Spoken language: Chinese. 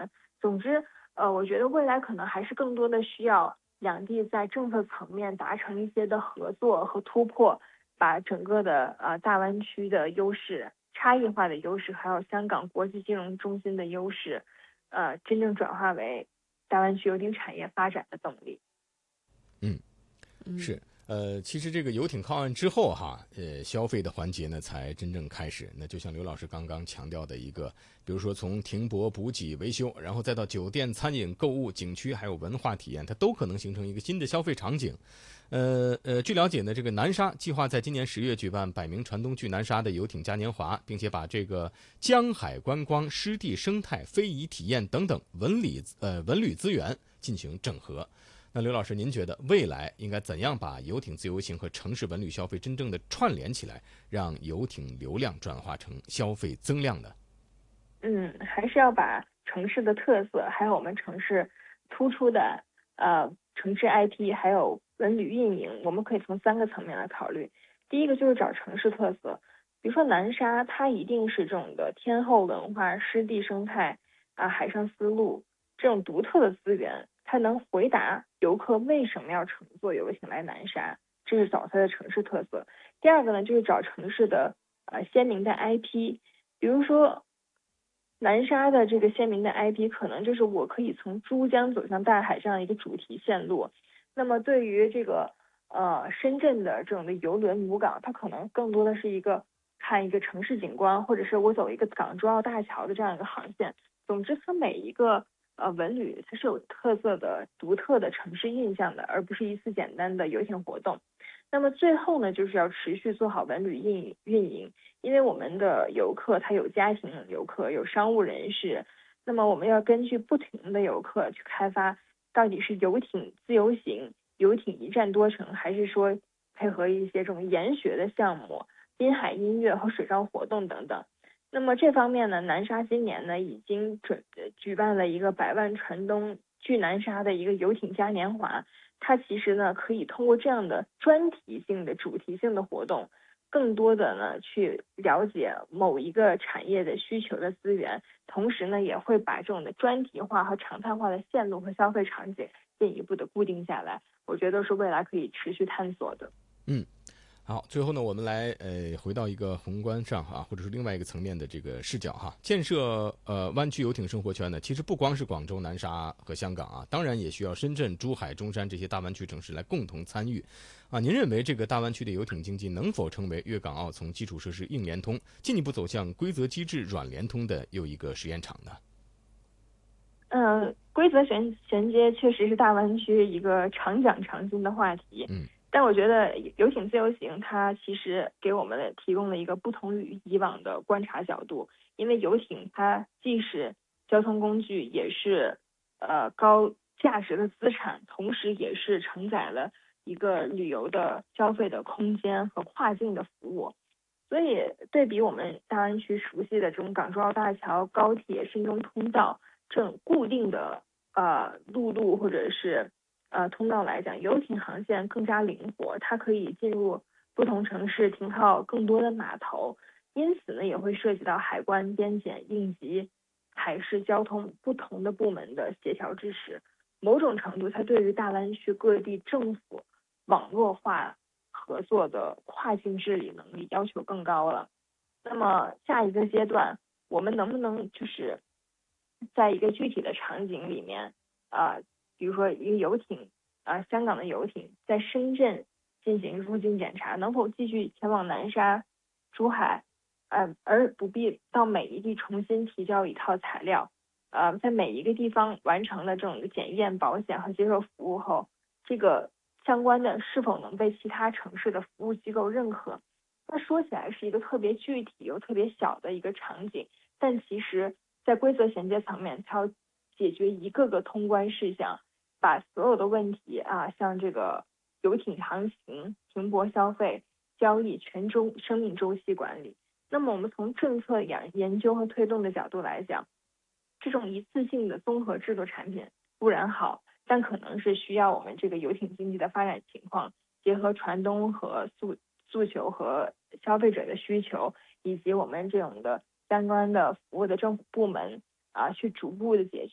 船。总之，我觉得未来可能还是更多的需要两地在政策层面达成一些的合作和突破，把整个的大湾区的优势、差异化的优势，还有香港国际金融中心的优势，真正转化为大湾区游艇产业发展的动力。 是。其实这个游艇靠岸之后哈，消费的环节呢才真正开始。那就像刘老师刚刚强调的一个，比如说从停泊、补给、维修，然后再到酒店、餐饮、购物、景区，还有文化体验，它都可能形成一个新的消费场景。据了解呢，这个南沙计划在今年10月举办百名船东去南沙的游艇嘉年华，并且把这个江海观光、湿地生态、非遗体验等等文旅资源进行整合。那刘老师，您觉得未来应该怎样把游艇自由行和城市文旅消费真正的串联起来，让游艇流量转化成消费增量呢？ 还是要把城市的特色，还有我们城市突出的城市 IP，还有文旅运营，我们可以从3个层面来考虑。第一个就是找城市特色，比如说南沙，它一定是这种的天后文化、湿地生态海上丝路这种独特的资源，它能回答游客为什么要乘坐游艇来南沙，这是找它的城市特色。第二个呢，就是找城市的鲜明的 IP，比如说南沙的这个鲜明的 IP 可能就是我可以从珠江走向大海这样一个主题线路。那么对于这个深圳的这种的邮轮母港，它可能更多的是看一个城市景观，或者是我走一个港珠澳大桥的这样一个航线。总之，它每一个文旅它是有特色的、独特的城市印象的，而不是一次简单的游艇活动。那么最后呢，就是要持续做好文旅运营，因为我们的游客他有家庭游客，有商务人士，那么我们要根据不同的游客去开发，到底是游艇自由行、游艇一站多城，还是说配合一些这种研学的项目、滨海音乐和水上活动等等。那么这方面呢，南沙今年呢已经举办了一个100万船东去南沙的一个游艇嘉年华。它其实呢可以通过这样的专题性的、主题性的活动，更多的呢去了解某一个产业的需求的资源，同时呢也会把这种的专题化和常态化的线路和消费场景进一步的固定下来。我觉得是未来可以持续探索的。 嗯。好，最后呢，我们来回到一个宏观上或者是另外一个层面的这个视角哈。建设湾区游艇生活圈呢，其实不光是广州、南沙和香港当然也需要深圳、珠海、中山这些大湾区城市来共同参与您认为这个大湾区的游艇经济能否成为粤港澳从基础设施硬联通进一步走向规则机制软联通的又一个实验场呢？ 规则衔接确实是大湾区一个常讲常新的话题。 嗯。 但我觉得游艇自由行它其实给我们提供了一个不同于以往的观察角度，因为游艇它既是交通工具，也是高价值的资产，同时也是承载了一个旅游的消费的空间和跨境的服务。所以对比我们大湾区熟悉的这种港珠澳大桥、高铁、深中通道这种固定的陆路或者是通道来讲，游艇航线更加灵活，它可以进入不同城市，停靠更多的码头，因此呢也会涉及到海关、边检、应急、海事交通不同的部门的协调支持。某种程度，它对于大湾区各地政府网络化合作的跨境治理能力要求更高了。那么下一个阶段，我们能不能就是在一个具体的场景里面，比如说一个游艇，香港的游艇在深圳进行入境检查，能否继续前往南沙、珠海，而不必到每一地重新提交一套材料，在每一个地方完成了这种检验、保险和接受服务后，这个相关的是否能被其他城市的服务机构认可？那说起来是一个特别具体又特别小的一个场景，但其实在规则衔接层面，它要解决一个个通关事项，把所有的问题像这个游艇航行、停泊消费、交易全生命周期管理。那么我们从政策研究和推动的角度来讲，这种一次性的综合制度产品固然好，但可能是需要我们这个游艇经济的发展情况，结合船东和诉求和消费者的需求，以及我们这种的相关的服务的政府部门去逐步的解